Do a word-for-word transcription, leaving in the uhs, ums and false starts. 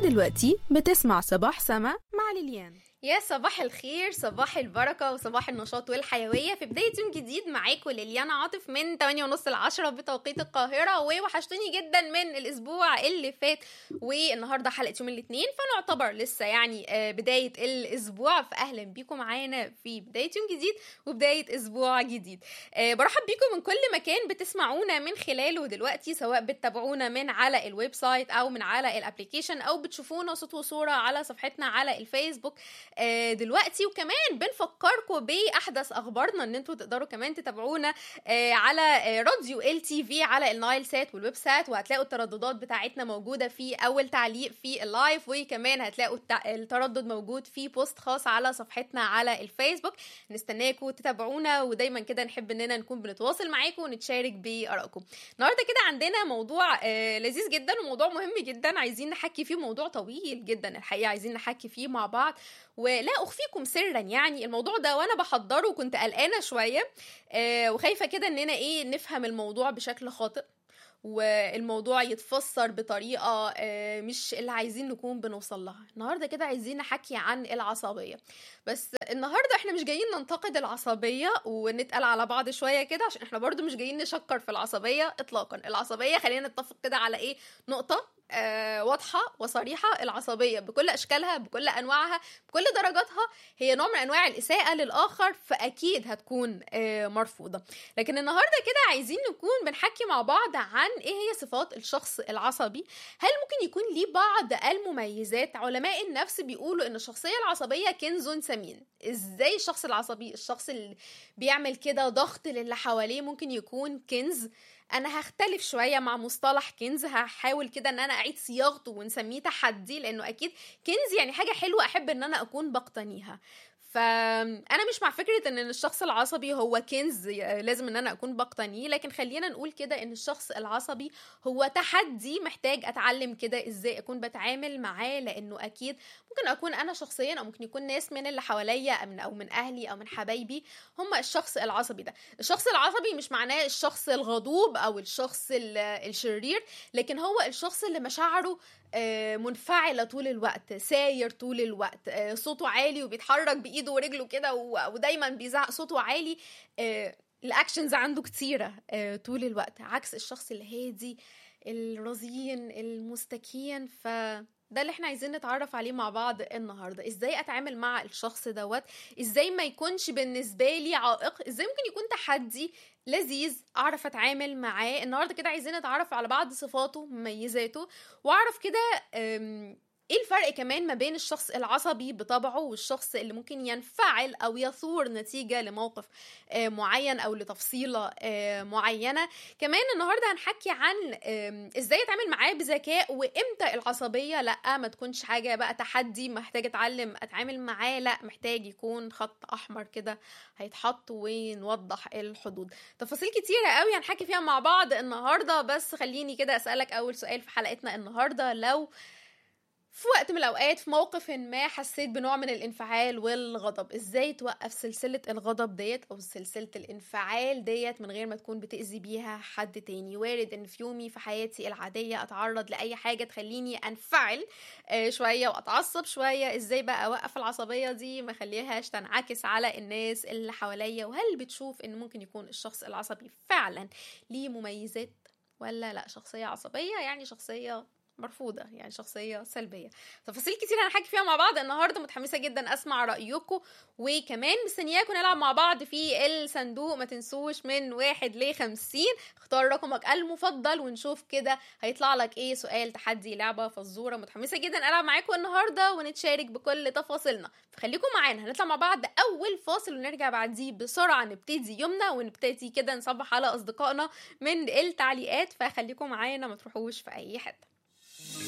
دلوقتي بتسمع صباح سما مع ليليان. يا صباح الخير، صباح البركة وصباح النشاط والحيوية في بداية يوم جديد معاكم ليليان عاطف من تمانية ونص لعشرة بتوقيت القاهرة. ووحشتوني جدا من الأسبوع اللي فات، والنهاردة حلقة يوم الاثنين، فنعتبر لسه يعني بداية الأسبوع. فأهلا بيكم معانا في بداية يوم جديد وبداية أسبوع جديد. برحب بيكم من كل مكان بتسمعونا من خلاله دلوقتي، سواء بتتابعونا من على الويب سايت أو من على الابليكيشن أو بتشوفونا صوت وصورة على صفحتنا على الفيسبوك دلوقتي. وكمان بنفكركم باحدث اخبارنا ان انتوا تقدروا كمان تتابعونا على راديو ال تي في على النايل سات والويب سات، وهتلاقوا الترددات بتاعتنا موجوده في اول تعليق في اللايف، وكمان هتلاقوا التردد موجود في بوست خاص على صفحتنا على الفيسبوك. نستناكم تتابعونا، ودايما كده نحب اننا نكون بنتواصل معاكم ونتشارك بارائكم. النهارده كده عندنا موضوع لذيذ جدا وموضوع مهم جدا عايزين نحكي فيه، موضوع طويل جدا الحقيقه عايزين نحكي فيه مع بعض. ولا أخفيكم سرا، يعني الموضوع ده وأنا بحضره كنت قلقانة شوية آه وخايفة كده إننا إيه نفهم الموضوع بشكل خاطئ، والموضوع يتفسر بطريقة آه مش اللي عايزين نكون بنوصل لها. النهاردة كده عايزين نحكي عن العصبية، بس النهاردة احنا مش جايين ننتقد العصبية ونتقل على بعض شوية كده، عشان احنا برضو مش جايين نشكر في العصبية اطلاقا. العصبية خلينا نتفق كده على ايه نقطة آه واضحة وصريحة: العصبية بكل أشكالها بكل أنواعها بكل درجاتها هي نوع من أنواع الإساءة للآخر، فأكيد هتكون آه مرفوضة. لكن النهاردة كده عايزين نكون بنحكي مع بعض عن إيه هي صفات الشخص العصبي. هل ممكن يكون ليه بعض المميزات؟ علماء النفس بيقولوا إن الشخصية العصبية كنز ثمين. إزاي الشخص العصبي، الشخص اللي بيعمل كده ضغط للي حواليه، ممكن يكون كنز؟ انا هختلف شويه مع مصطلح كنز، هحاول كده ان انا اعيد صياغته ونسميه تحدي، لانه اكيد كنز يعني حاجه حلوه احب ان انا اكون بقتنيها. فانا مش مع فكره ان الشخص العصبي هو كنز لازم ان انا اكون بقتنيه، لكن خلينا نقول كده ان الشخص العصبي هو تحدي محتاج اتعلم كده ازاي اكون بتعامل معاه، لانه اكيد ممكن اكون انا شخصيا او ممكن يكون ناس من اللي حواليا او من اهلي او من حبايبي هم الشخص العصبي ده. الشخص العصبي مش معناه الشخص الغضوب او الشخص الشرير، لكن هو الشخص اللي مشاعره منفعلة طول الوقت، ساير طول الوقت، صوته عالي وبيتحرك بإيده ورجله كده ودايما بيزعق صوته عالي، الأكشنز عنده كتيرة طول الوقت، عكس الشخص الهادي الرزين المستكين. ف ده اللي احنا عايزين نتعرف عليه مع بعض النهاردة. ازاي اتعامل مع الشخص دوت، ازاي ما يكونش بالنسبة لي عائق، ازاي ممكن يكون تحدي لذيذ اعرف اتعامل معاه. النهاردة كده عايزين نتعرف على بعض صفاته مميزاته، واعرف كده ايه الفرق كمان ما بين الشخص العصبي بطبعه والشخص اللي ممكن ينفعل او يثور نتيجة لموقف آه معين او لتفصيلة آه معينة. كمان النهاردة هنحكي عن آه ازاي اتعامل معاه بذكاء، وامتى العصبية لا ما تكونش حاجة بقى تحدي محتاج اتعلم اتعامل معاه، لا محتاج يكون خط احمر كده هيتحط ونوضح الحدود. تفاصيل كتيرة قوي هنحكي فيها مع بعض النهاردة، بس خليني كده اسألك اول سؤال في حلقتنا النهاردة: لو في وقت من الأوقات في موقف ما حسيت بنوع من الانفعال والغضب، ازاي توقف سلسلة الغضب ديت أو سلسلة الانفعال ديت من غير ما تكون بتأذي بيها حد تاني؟ وارد ان في يومي في حياتي العادية اتعرض لأي حاجة تخليني انفعل آه شوية واتعصب شوية، ازاي بقى اوقف العصبية دي ما خليهاش تنعكس على الناس اللي حواليا؟ وهل بتشوف ان ممكن يكون الشخص العصبي فعلا ليه مميزات، ولا لا شخصية عصبية يعني شخصية مرفوضة، يعني شخصية سلبية؟ تفاصيل كتير هنحكي فيها مع بعض النهاردة، متحمسة جدا اسمع رأيكم، وكمان مستنياكم نلعب مع بعض في الصندوق. ما تنسوش من واحد لخمسين اختار رقمك المفضل ونشوف كده هيطلع لك ايه سؤال تحدي لعبة فزورة. متحمسة جدا العب معاكم النهاردة ونتشارك بكل تفاصيلنا، فخليكم معانا. هنطلع مع بعض اول فاصل ونرجع بعديه بسرعة نبتدي يومنا ونبتدي كده نصبح على اصدقائنا من التعليقات، فخليكم معانا ما تروحوش في اي حتة.